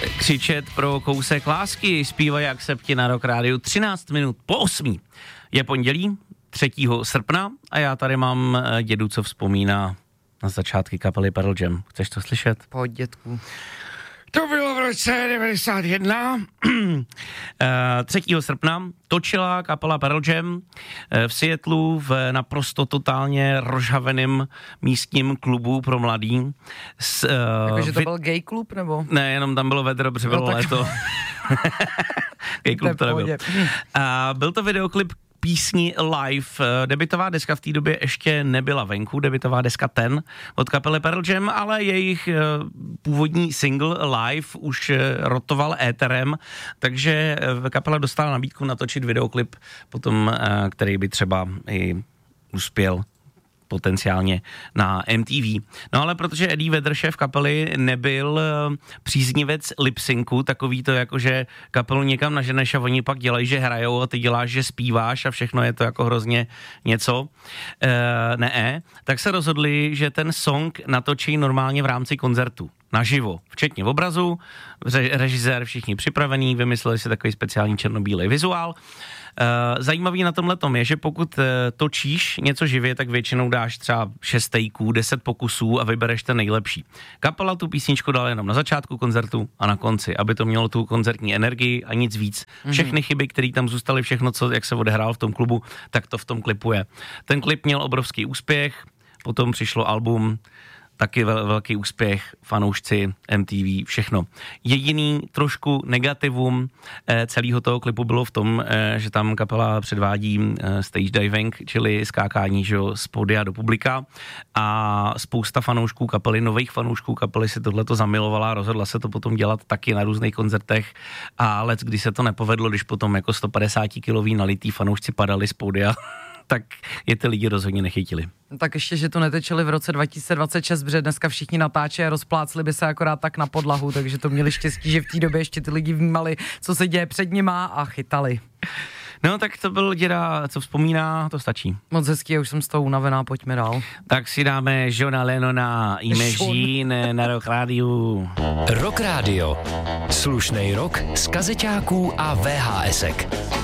křičet pro kousek lásky, zpívají Akcepti na Rock Rádiu 13 minut po 8. Je pondělí 3. srpna a já tady mám dědu, co vzpomíná na začátky kapely Pearl Jam. Chceš to slyšet? Pojď, dětku. To bylo v roce 91. 3. srpna točila kapela Pearl Jam v Seattlu v naprosto totálně rozhaveném místním klubu pro mladý. Takže to byl gay klub, nebo? Ne, jenom tam bylo vedro, protože bylo léto. Gay klub to nebyl. Byl to videoklip písni Live. Debutová deska v té době ještě nebyla venku, debutová deska Ten od kapely Pearl Jam, ale jejich původní single Live už rotoval éterem, takže kapela dostala nabídku natočit videoklip potom, který by třeba i uspěl potenciálně na MTV. No ale protože Eddie Vedder, šéf kapely, nebyl příznivec lip-syncu, takový to jako, že kapelu někam naženeš a oni pak dělají, že hrajou a ty děláš, že zpíváš a všechno je to jako hrozně něco. Tak se rozhodli, že ten song natočí normálně v rámci koncertu. Naživo, včetně obrazu, režisér, všichni připravení, vymysleli si takový speciální černobílej vizuál. Zajímavý na tomhletom je, že pokud točíš něco živě, tak většinou dáš třeba 6 takeů, 10 pokusů a vybereš ten nejlepší. Kapela tu písničku dala jenom na začátku koncertu a na konci, aby to mělo tu koncertní energii a nic víc. Všechny chyby, které tam zůstaly, všechno, co, jak se odehrál v tom klubu, tak to v tom klipu je. Ten klip měl obrovský úspěch, potom přišlo album, taky velký úspěch, fanoušci, MTV, všechno. Jediný trošku negativum celého toho klipu bylo v tom, že tam kapela předvádí stage diving, čili skákání z pódia do publika a spousta fanoušků kapely, nových fanoušků kapely si tohleto zamilovala, rozhodla se to potom dělat taky na různých koncertech a když se to nepovedlo, když potom jako 150-kilový nalitý fanoušci padali z pódia, tak je ty lidi rozhodně nechytili. Tak ještě, že to netečeli v roce 2026, protože dneska všichni natáčejí a rozplácli by se akorát tak na podlahu, takže to měli štěstí, že v té době ještě ty lidi vnímali, co se děje před nima a chytali. No tak to byl děda, co vzpomíná, to stačí. Moc hezký, už jsem z toho unavená, pojďme dál. Tak si dáme Johna Lennona Imagine na Rock Rádiu. Rock Rádio. Slušnej rock z kazeťáků a VHSek.